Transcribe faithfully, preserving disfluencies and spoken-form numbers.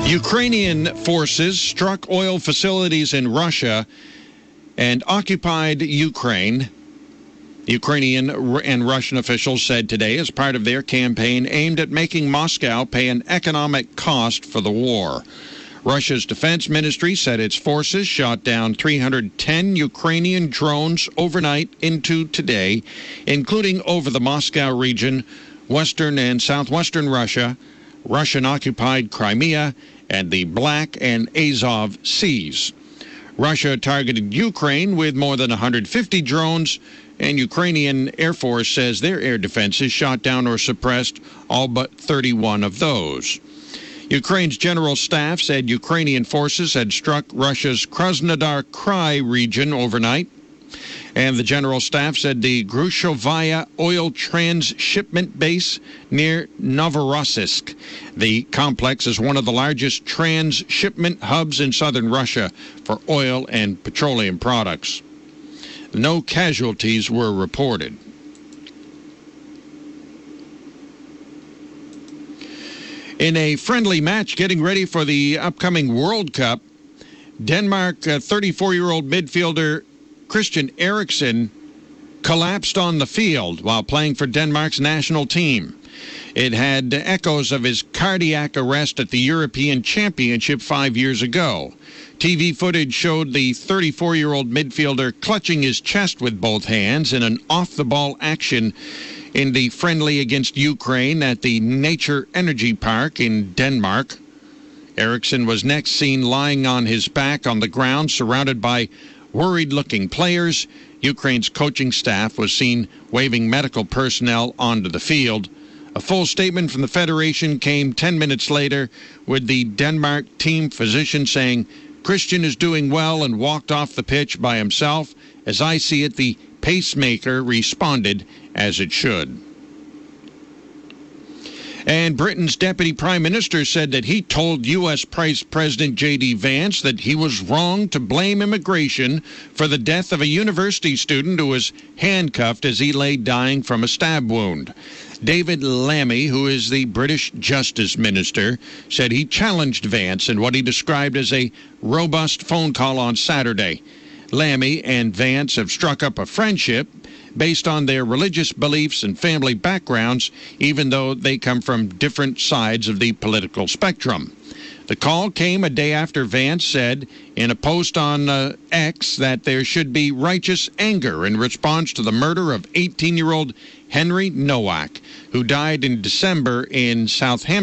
Ukrainian forces struck oil facilities in Russia and occupied Ukraine. Ukrainian and Russian officials said today as part of their campaign aimed at making Moscow pay an economic cost for the war. Russia's defense ministry said its forces shot down three hundred ten Ukrainian drones overnight into today, including over the Moscow region, western and southwestern Russia, Russian-occupied Crimea, and the Black and Azov Seas. Russia targeted Ukraine with more than one hundred fifty drones, and Ukrainian Air Force says their air defenses shot down or suppressed all but thirty-one of those. Ukraine's general staff said Ukrainian forces had struck Russia's Krasnodar Krai region overnight, and the general staff said the Grushovaya oil transshipment base near Novorossiysk. The complex is one of the largest transshipment hubs in southern Russia for oil and petroleum products. No casualties were reported. In a friendly match getting ready for the upcoming World Cup, Denmark thirty-four-year-old midfielder Christian Eriksen collapsed on the field while playing for Denmark's national team. It had echoes of his cardiac arrest at the European Championship five years ago. T V footage showed the thirty-four-year-old midfielder clutching his chest with both hands in an off-the-ball action in the friendly against Ukraine at the Nature Energy Park in Denmark. Eriksen was next seen lying on his back on the ground, surrounded by worried-looking players. Ukraine's coaching staff was seen waving medical personnel onto the field. A full statement from the Federation came ten minutes later, with the Denmark team physician saying, "Christian is doing well and walked off the pitch by himself. As I see it, the pacemaker responded as it should." And Britain's Deputy Prime Minister said that he told U S Vice President J D Vance that he was wrong to blame immigration for the death of a university student who was handcuffed as he lay dying from a stab wound. David Lammy, who is the British Justice Minister, said he challenged Vance in what he described as a robust phone call on Saturday. Lammy and Vance have struck up a friendship based on their religious beliefs and family backgrounds, even though they come from different sides of the political spectrum. The call came a day after Vance said in a post on uh, X that there should be righteous anger in response to the murder of eighteen-year-old Henry Nowak, who died in December in Southampton.